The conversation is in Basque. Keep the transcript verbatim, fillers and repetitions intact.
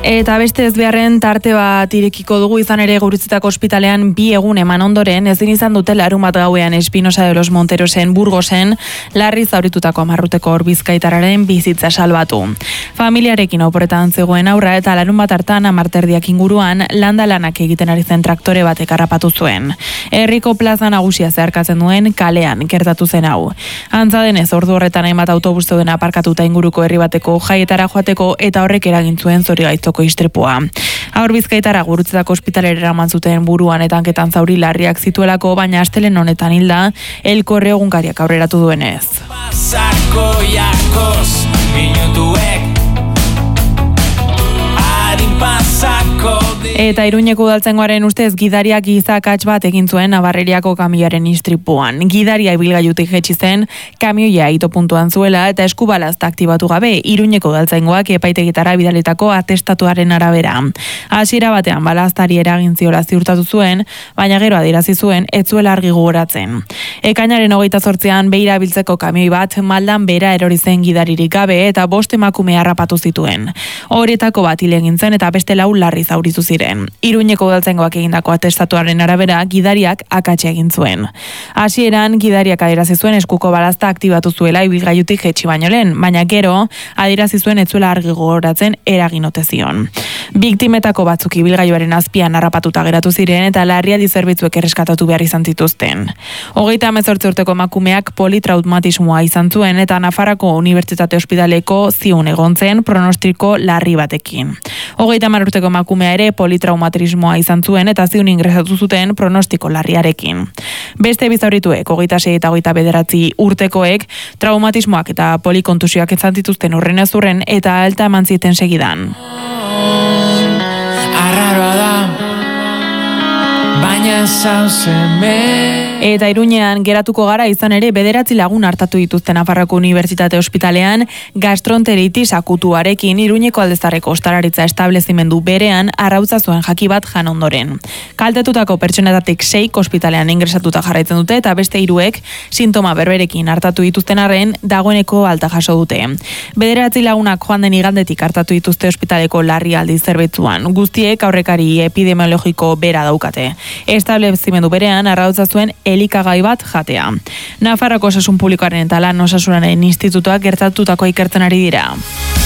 Eta beste ez beharren tarte bat irekiko dugu, izan ere Gurutzetako ospitalean bi egun eman ondoren, ezin izan dute larunbat gauean Espinosa de los Monterosen Burgosen larri zauritutako amarruteko orbizkaitararen bizitza salbatu. Familiarekin oporretan zegoen aurra eta larunbat hartan amarterdiak inguruan landa lanak egiten ari zen traktore batek harrapatu zuen. Herriko plaza nagusia zeharkatzen duen kalean gertatu zen hau. Antza denez, ordu horretan hainbat autobus zeuden aparkatuta inguruko herri bateko jaietara joateko eta horrek eragin zuen zorigaiztoko istripua. Haur Bizkaitara Gurutzetako ospitalera eraman zuten buruan eta hanketan zauri larriak zituelako, baina astelen honetan hilda El Correo egunkariak aurreratu duenez. Pasako jakos minutuek adin pasako Eta Iruñeko udaltzaingoaren ustez gidariak gizakats bat egin zuen Navarreriako kamioaren istripuan. Gidaria ibilgailutik jaitsi zen, kamioia ito puntuan zuela eta eskubalazta aktibatu gabe Iruñeko udaltzaingoak epaitegitara bidalitako atestatuaren arabera. Hasiera batean balaztari eragin ziola ziurtatu zuen, baina gero adierazi zuen ez zuela argi gogoratzen. Ekainaren hogeita zortzian beira biltzeko kamioi bat maldan bera erori zen gidaririk gabe eta bost emakume harrapatu zituen. Horietako bat hil egin zen eta beste lau larri zauritu ziren. Iruñeko udaltzaingoak egindako atestatuaren arabera gidariak akatsa egin zuen. Hasieran gidariak adierazi zuen eskuko balazta aktibatu zuela ibilgailutik jaitsi baino lehen, baina gero adierazi zuen ez zuela argi gogoratzen eragin ote zion. Biktimetako batzuk ibilgailuaren azpian harrapatuta geratu ziren eta larrialdi zerbitzuek erreskatatu behar izan zituzten. Hogeita hemezortzi urteko emakumeak politraumatismoa izan zuen eta Nafarroako Unibertsitate Ospitaleko ziun egon zen pronostiko larri batekin. Hogeita hamar urteko emakumea ere politraumatismoa izan zuen eta ziun ingresatu zuten pronostiko larriarekin. Beste bi zaurituek, hogeita sei eta hogeita bederatzi urtekoek, traumatismoak eta polikontusioak izan zituzten horren ez urren eta alta eman zieten segidan. Arraroa da, baina zauzeme. Eta Iruñean geratuko gara, izan ere bederatzi lagun hartatu dituzten Nafarroako Unibertsitate Ospitalean gastroenteritis akutuarekin Iruñeko Aldezarreko ostalaritza establezimendu berean arrautza zuen jaki bat jan ondoren. Kaltetutako pertsonetatik seik ospitalean ingresatuta jarraitzen dute eta beste hiruek sintoma berberekin hartatu dituzten arren dagoeneko alta jaso dute. Bederatzi lagunak joan den igandetik hartatu dituzte ospitaleko larrialdi zerbitzuan. Guztiek aurrekari epidemiologiko bera daukate. Establezimendu berean arrautza zuen elikagai bat jatea. Nafarroako Osasun Publikoaren eta Lan Osasunaren Institutuak gertatutako ikertzen ari dira.